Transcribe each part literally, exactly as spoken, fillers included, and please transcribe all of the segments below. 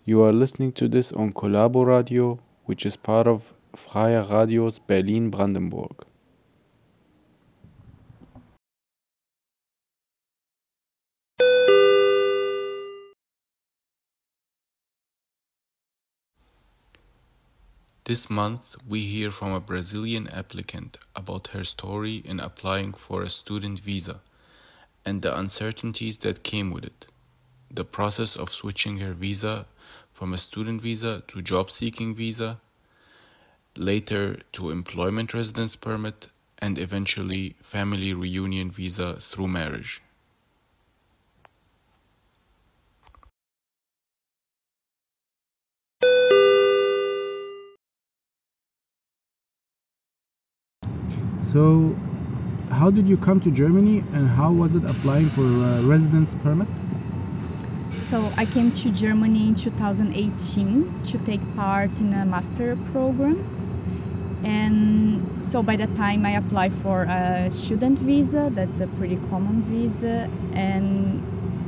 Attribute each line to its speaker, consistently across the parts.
Speaker 1: You are listening to this on Collabo Radio, which is part of Freie Radios Berlin-Brandenburg. This month, we hear from a Brazilian applicant about her story in applying for a student visa and the uncertainties that came with it. The process of switching her visa from a student visa to job-seeking visa, later to employment residence permit, and eventually family reunion visa through marriage.
Speaker 2: So, how did you come to Germany and how was it applying for a residence permit?
Speaker 3: So I came to Germany in two thousand eighteen to take part in a master program. And so by the time I applied for a student visa, that's a pretty common visa, and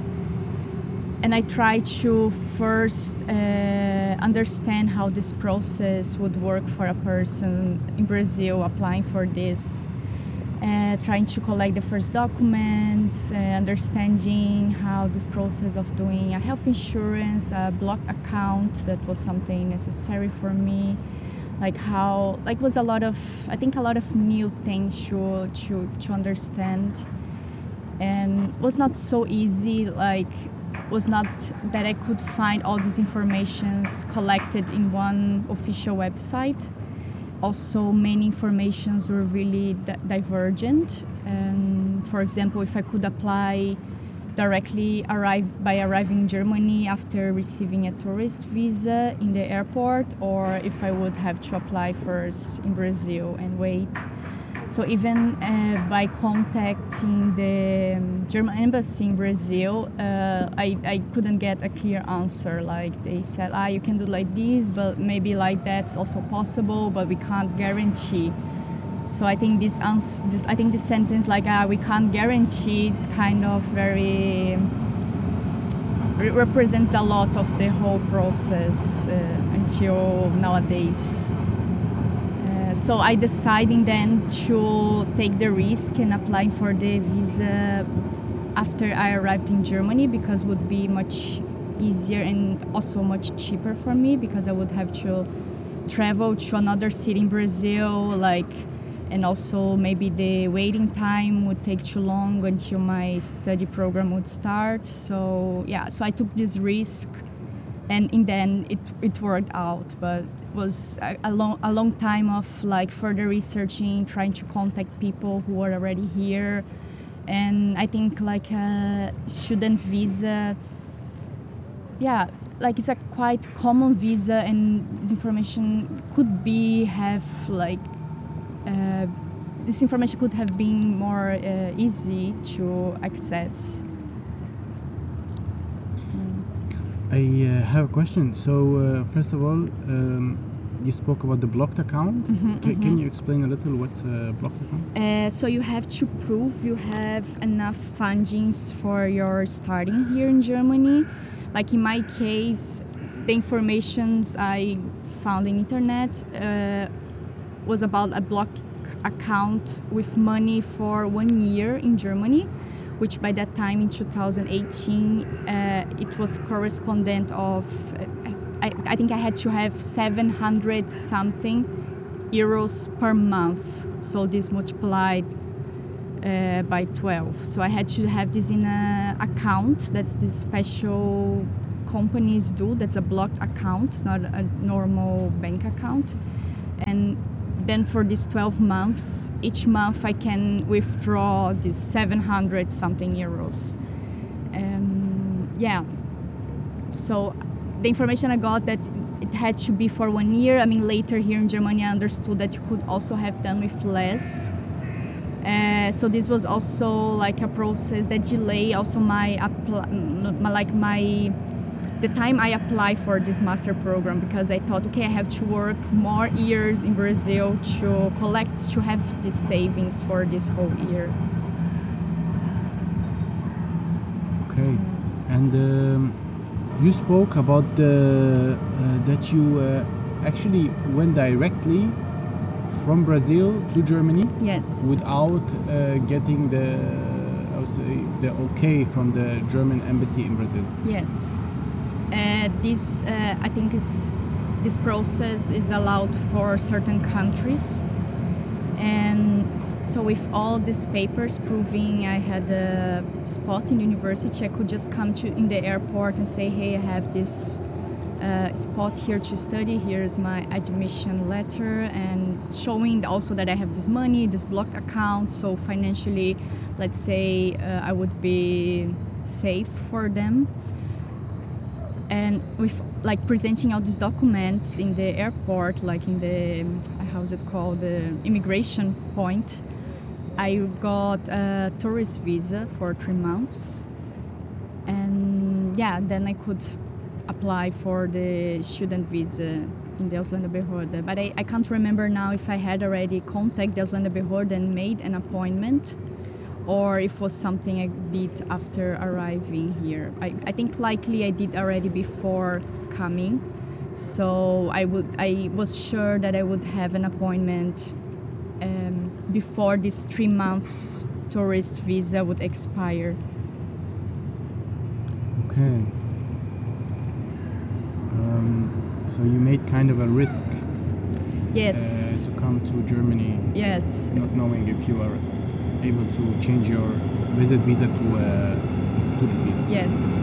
Speaker 3: and I tried to first uh, understand how this process would work for a person in Brazil applying for this. Uh, trying to collect the first documents, uh, understanding how this process of doing a health insurance, a block account, that was something necessary for me. Like how, like was a lot of, I think a lot of new things to to to understand, and was not so easy. Like was not that I could find all these informations collected in one official website. Also, many informations were really di- divergent. Um, for example, if I could apply directly arrive by arriving in Germany after receiving a tourist visa in the airport, or if I would have to apply first in Brazil and wait. So even uh, by contacting the um, German embassy in Brazil, uh, I, I couldn't get a clear answer. Like they said, ah, you can do like this, but maybe like that's also possible, but we can't guarantee. So I think this, ans- this I think this sentence like ah, we can't guarantee is kind of very re- represents a lot of the whole process uh, until nowadays. So I decided then to take the risk and apply for the visa after I arrived in Germany, because it would be much easier and also much cheaper for me, because I would have to travel to another city in Brazil, like, and also maybe the waiting time would take too long until my study program would start. So yeah, so I took this risk, and in the end it it worked out, but was a, a long a long time of like further researching, trying to contact people who are already here. And I think like a student visa, yeah, like it's a quite common visa, and this information could be have like uh, this information could have been more uh, easy to access.
Speaker 2: I uh, have a question. So, uh, first of all, um, you spoke about the blocked account.
Speaker 3: Mm-hmm,
Speaker 2: C-
Speaker 3: mm-hmm.
Speaker 2: Can you explain a little what's a blocked account?
Speaker 3: Uh, so you have to prove you have enough fundings for your starting here in Germany. Like in my case, the informations I found in internet uh, was about a blocked account with money for one year in Germany, which by that time in two thousand eighteen, uh, it was correspondent of, uh, I, I think I had to have seven hundred something euros per month. So this multiplied uh, by twelve. So I had to have this in an account. That's this special companies do. That's a blocked account. It's not a normal bank account. And then for these twelve months, each month I can withdraw these seven hundred something euros. Um, yeah. So the information I got that it had to be for one year. I mean, later here in Germany, I understood that you could also have done with less. Uh, so this was also like a process that delayed also my, apply, my like my the time I applied for this master program, because I thought, okay, I have to work more years in Brazil to collect, to have these savings for this whole year.
Speaker 2: Okay, and um, you spoke about the, uh, that you uh, actually went directly from Brazil to Germany
Speaker 3: Yes.
Speaker 2: without uh, getting the, I would say, the okay from the German embassy in Brazil.
Speaker 3: Yes. Uh, this, uh, I think, is this process is allowed for certain countries, and so with all these papers proving I had a spot in university, I could just come to in the airport and say, hey, I have this uh, spot here to study. Here's my admission letter, and showing also that I have this money, this block account. So financially, let's say uh, I would be safe for them. And with like presenting all these documents in the airport, like in the, how's it called, the immigration point, I got a tourist visa for three months. And yeah, then I could apply for the student visa in the Ausländerbehörde. But I, I can't remember now if I had already contacted the Ausländerbehörde and made an appointment, or if it was something I did after arriving here. I, I think likely I did already before coming. So I would I was sure that I would have an appointment um, before this three months tourist visa would expire.
Speaker 2: Okay. Um, so you made kind of a risk
Speaker 3: Yes.
Speaker 2: uh, to come to Germany,
Speaker 3: Yes.
Speaker 2: not knowing if you are able to change your visit visa to a student visa.
Speaker 3: Yes.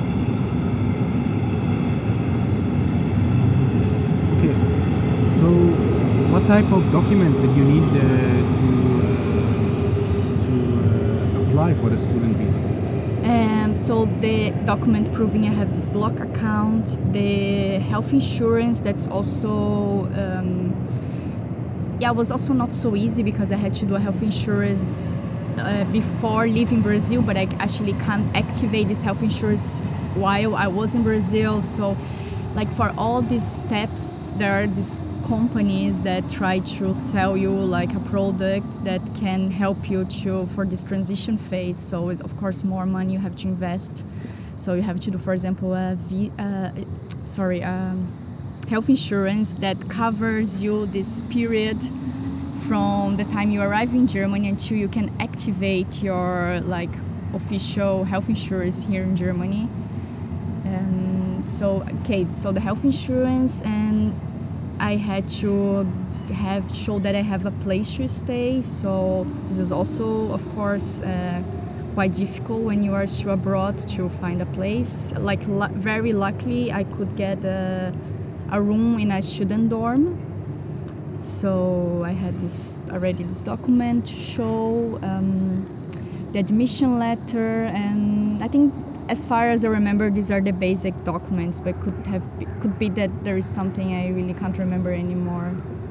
Speaker 2: Okay. So, what type of document did you need uh, to uh, to uh, apply for the student visa?
Speaker 3: Um, so the document proving I have this block account, the health insurance, that's also um, yeah, it was also not so easy because I had to do a health insurance uh, before leaving Brazil, but I actually can't activate this health insurance while I was in Brazil. So like for all these steps, there are these companies that try to sell you like a product that can help you to for this transition phase. So it's of course more money you have to invest. So you have to do, for example, a v, uh, sorry, um, health insurance that covers you this period from the time you arrive in Germany until you can activate your like official health insurance here in Germany. Um, so okay, so the health insurance, and I had to have show that I have a place to stay. So this is also, of course, uh, quite difficult when you are still abroad to find a place. Like lu- very luckily, I could get a, a room in a student dorm. So I had this already this document to show, um, the admission letter, and I think as far as I remember, these are the basic documents. But could have be, could be that there is something I really can't remember anymore.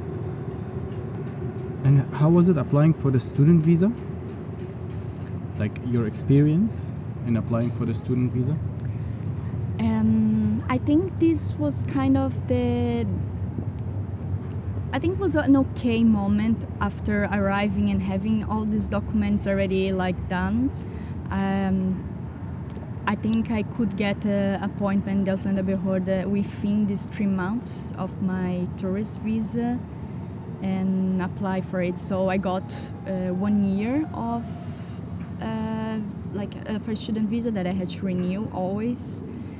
Speaker 2: And how was it applying for the student visa? Like your experience in applying for the student visa?
Speaker 3: Um, I think this was kind of the. I think it was an okay moment after arriving and having all these documents already like done. Um, I think I could get an appointment in the Ausländerbehörde within these three months of my tourist visa and apply for it. So I got uh, one year of uh, like a first student visa that I had to renew always.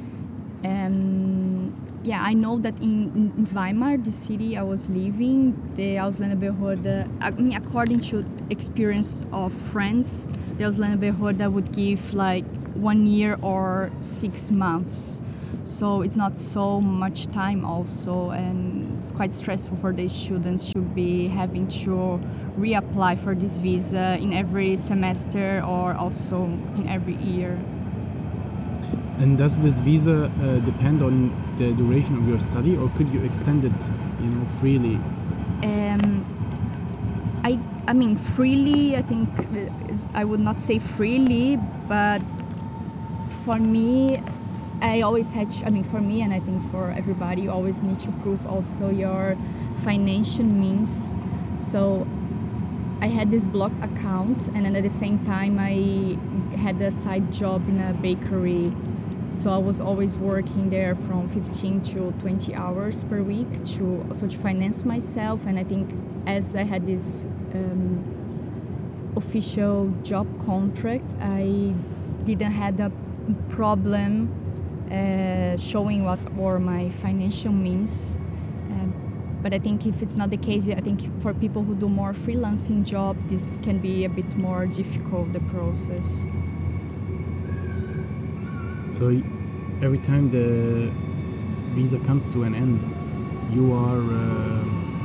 Speaker 3: And yeah, I know that in, in Weimar, the city I was living, the Ausländerbehörde, I mean, according to experience of friends, the Ausländerbehörde would give like one year or six months. So it's not so much time also, and it's quite stressful for the students to be having to reapply for this visa in every semester or also in every year.
Speaker 2: And does this visa uh, depend on the duration of your study, or could you extend it, you know, freely?
Speaker 3: Um, I I mean freely. I think is, I would not say freely, but for me, I always had. To, I mean, for me, and I think for everybody, you always need to prove also your financial means. So I had this blocked account, and then at the same time, I had a side job in a bakery. So I was always working there from fifteen to twenty hours per week to also to finance myself. And I think as I had this um, official job contract, I didn't have a problem uh, showing what were my financial means. Um, but I think if it's not the case, I think for people who do more freelancing job, this can be a bit more difficult, the process.
Speaker 2: So every time the visa comes to an end, you are uh,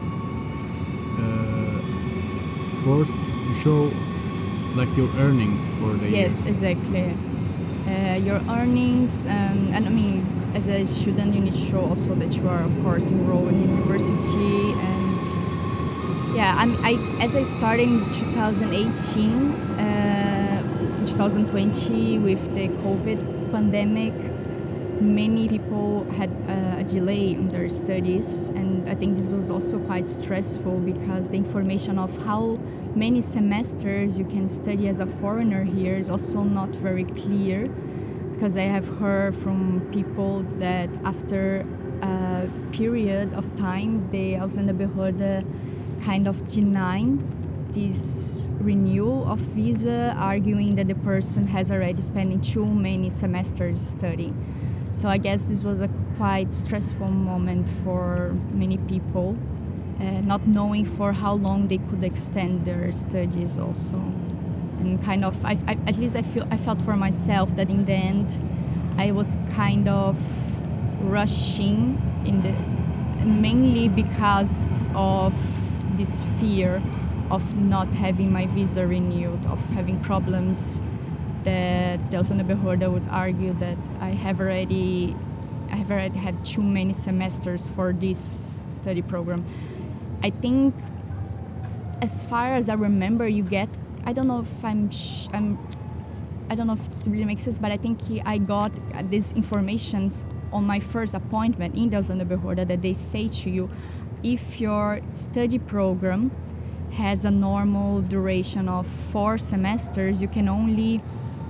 Speaker 2: uh, forced to show like your earnings for the year.
Speaker 3: Yes, exactly. Uh, your earnings, um, and I mean, as a student, you need to show also that you are, of course, enrolled in university. And yeah, I'm, I as I started in twenty eighteen, uh, twenty twenty with the COVID pandemic, many people had uh, a delay in their studies, and I think this was also quite stressful because the information of how many semesters you can study as a foreigner here is also not very clear, because I have heard from people that after a period of time, the Ausländerbehörde kind of denied this renewal of visa, arguing that the person has already spent too many semesters studying. So I guess this was a quite stressful moment for many people, uh, not knowing for how long they could extend their studies also. And kind of, I, I, at least I feel I felt for myself that in the end, I was kind of rushing in the, mainly because of this fear of not having my visa renewed, of having problems that the Ausländerbehörde would argue that I have already, I have already had too many semesters for this study program. I think, as far as I remember, you get, I don't know if I'm, sh- I'm I don't know if it really makes sense, but I think he, I got this information on my first appointment in the Ausländerbehörde that they say to you, if your study program has a normal duration of four semesters, you can only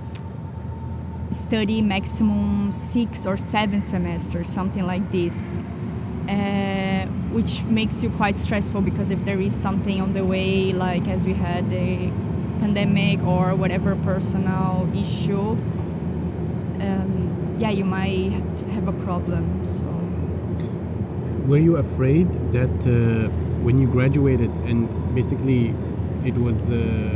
Speaker 3: study maximum six or seven semesters, something like this, uh, which makes you quite stressful, because if there is something on the way, like as we had a pandemic or whatever personal issue, um, yeah, you might have a problem. So,
Speaker 2: were you afraid that uh, when you graduated and basically it was uh,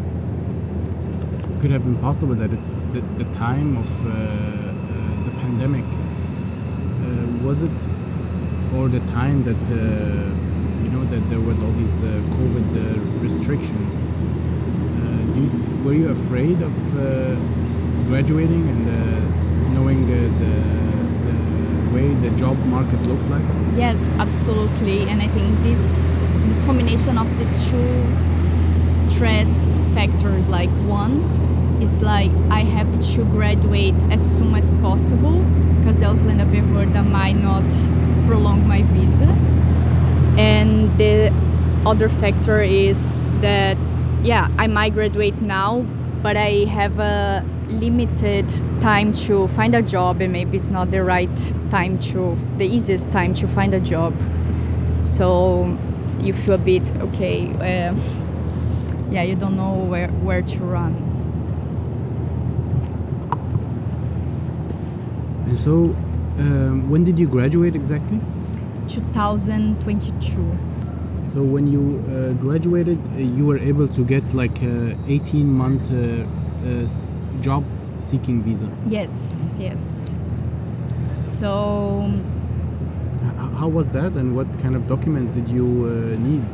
Speaker 2: could have been possible that it's the, the time of uh, uh, the pandemic, uh, was it, or the time that uh, you know that there was all these uh, COVID uh, restrictions? Uh, do you, were you afraid of uh, graduating and uh, knowing the, the, the way the job market looked like?
Speaker 3: yes, absolutely. And I think this this combination of these two stress factors, like one is like I have to graduate as soon as possible because the Ausländerbehörde might not prolong my visa, and the other factor is that yeah, I might graduate now, but I have a limited time to find a job, and maybe it's not the right time to, the easiest time to find a job. So you feel a bit, okay, uh, yeah, you don't know where, where to run.
Speaker 2: And so, um, when did you graduate exactly?
Speaker 3: twenty twenty-two.
Speaker 2: So when you uh, graduated, uh, you were able to get like a eighteen month uh, uh, s- job seeking visa.
Speaker 3: Yes, yes. So
Speaker 2: H- how was that, and what kind of documents did you uh, need?